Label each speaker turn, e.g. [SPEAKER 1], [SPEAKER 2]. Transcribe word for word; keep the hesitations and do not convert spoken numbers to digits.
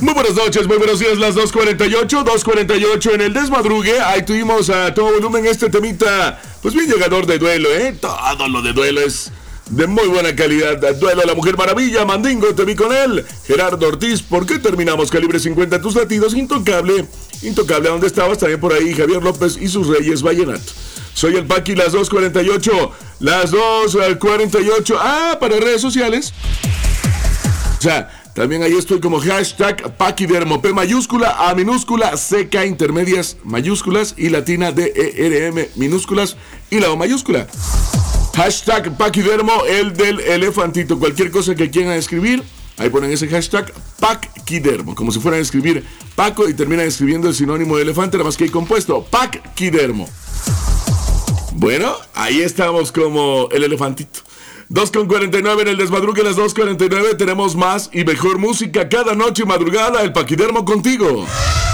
[SPEAKER 1] Muy buenas noches, muy buenos días, las dos cuarenta y ocho, dos cuarenta y ocho en el desmadrugue. Ahí tuvimos a todo volumen este temita, pues bien llegador de duelo, ¿eh? Todo lo de duelo es de muy buena calidad. Duelo a la Mujer Maravilla, Mandingo, te vi con él. Gerardo Ortiz, ¿por qué terminamos? Calibre cincuenta, tus latidos, intocable. Intocable, ¿a dónde estabas? También por ahí Javier López y sus Reyes Vallenato. Soy el Paqui, las dos cuarenta y ocho, las dos cuarenta y ocho. Ah, para redes sociales. O sea, también ahí estoy como hashtag Paquidermo, P mayúscula, A minúscula, C K intermedias mayúsculas y latina D E R M minúsculas y la O mayúscula. Hashtag Paquidermo, el del elefantito. Cualquier cosa que quieran escribir, ahí ponen ese hashtag Paquidermo, como si fueran a escribir Paco y terminan escribiendo el sinónimo de elefante, nada más que hay compuesto, Paquidermo. Bueno, ahí estamos como el elefantito. dos con cuarenta y nueve en el desmadrugue, las dos cuarenta y nueve. Tenemos más y mejor música cada noche madrugada. El Paquidermo contigo.